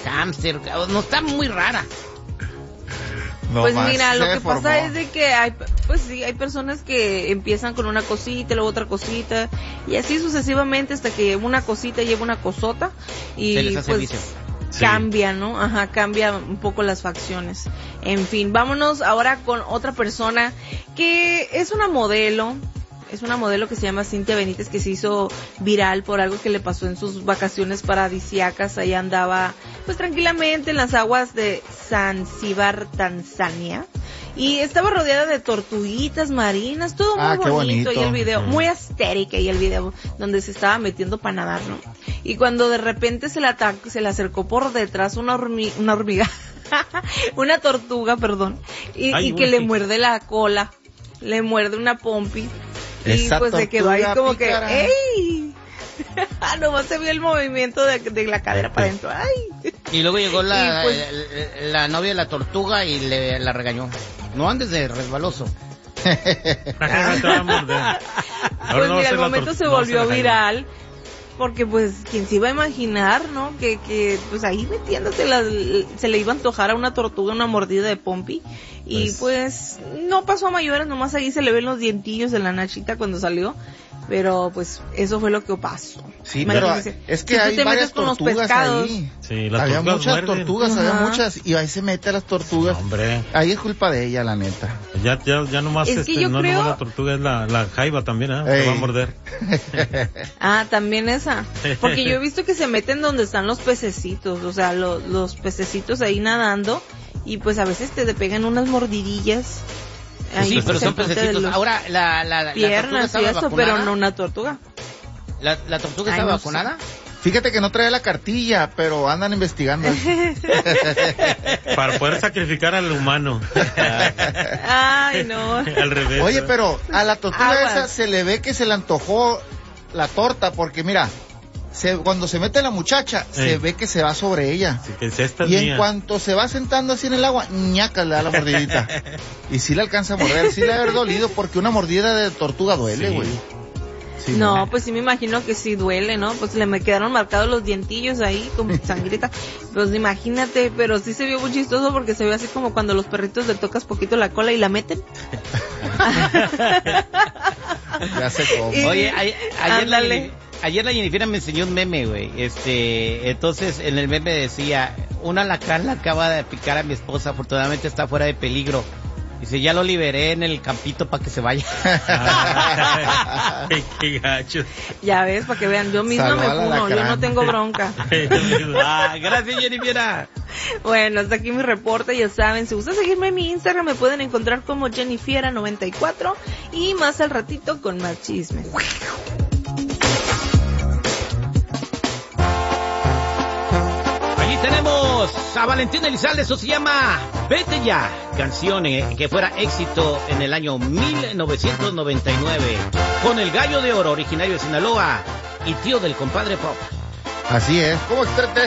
hámster, no, está muy rara. No, pues mira, lo que formó. pasa es de que hay personas que empiezan con una cosita, luego otra cosita, y así sucesivamente hasta que una cosita lleva una cosota y Se les hace pues vicio. cambia, ¿no? Ajá, cambia un poco las facciones. En fin, vámonos ahora con otra persona que es una modelo. Es una modelo que se llama Cintia Benítez, que se hizo viral por algo que le pasó en sus vacaciones paradisíacas. Ahí andaba pues tranquilamente en las aguas de Zanzíbar, Tanzania, y estaba rodeada de tortuguitas marinas, todo muy bonito. Y el video, muy estética, y el video donde se estaba metiendo para nadar, ¿no? Y cuando de repente se le acercó por detrás una hormiga, una tortuga, perdón, y que le muerde la cola, le muerde una pompi. Y Esa pues se quedó ahí como pícara. que, ¡ey! Nomás se vio el movimiento de la cadera para adentro. ¡Ay! Y luego llegó la, pues, la novia de la tortuga y la regañó. No andes de resbaloso. Pues mira, el momento se volvió viral. Porque pues, ¿quién se iba a imaginar, no? Que pues ahí metiéndose se le iba a antojar a una tortuga una mordida de pompi. Y pues no pasó a mayores, nomás ahí se le ven los dientillos de la nachita cuando salió. Pero pues eso fue lo que pasó. Sí, Imagínense, pero es que si tú hay te varias metes con los tortugas pescados, ahí. Sí, las había tortugas muchas muerden. tortugas, había Ajá. muchas, y ahí se mete a las tortugas. Hombre, Ahí es culpa de ella, la neta. ya nomás Es que yo no creo- nomás la tortuga, es la jaiba también, ¿eh? Ey. Te va a morder. también esa. Porque yo he visto que se meten donde están los pececitos, o sea, los pececitos ahí nadando, y pues a veces te pegan unas mordidillas. Ahí Sí, pero son cerquita de pececitos. los Ahora, la tortuga piernas y estaba eso, vacunada. pero no una tortuga. ¿La tortuga Ay, estaba no sé. vacunada? Fíjate que no trae la cartilla, pero andan investigando. Para poder sacrificar al humano. Ay, no. Al revés. Oye, ¿no? pero a la tortuga Aguas. esa se le ve que se le antojó la torta, porque mira, cuando se mete la muchacha, se Ey. ve que se va sobre ella. Así que esta es Y en mía. cuanto se va sentando así en el agua, ñaca, le da la mordidita. Y sí le alcanza a morder, sí le ha de haber dolido, porque una mordida de tortuga duele, Sí. güey. Sí, No, pues sí me imagino que sí duele, ¿no? Pues me quedaron marcados los dientillos ahí con sangrita. Pues imagínate, pero sí se vio muy chistoso porque se ve así como cuando los perritos le tocas poquito la cola y la meten. Ya se come. Y- Oye, ándale. ayer la Jennifer me enseñó un meme, güey. Entonces en el meme decía, un alacrán la acaba de picar a mi esposa, afortunadamente está fuera de peligro. Dice, ya lo liberé en el campito para que se vaya. Qué gacho. Ya ves, para que vean, yo misma Salva me al funo, yo alacrán. no tengo bronca. Gracias, Jennifer. Bueno, hasta aquí mi reporte, ya saben, si gustan seguirme en mi Instagram me pueden encontrar como Jennifiera94 y más al ratito con más chismes. Allí tenemos a Valentín Elizalde, eso se llama Vete Ya, canción que fuera éxito en el año 1999, con el Gallo de Oro, originario de Sinaloa y tío del compadre Pop. Así es. ¿Cómo extrae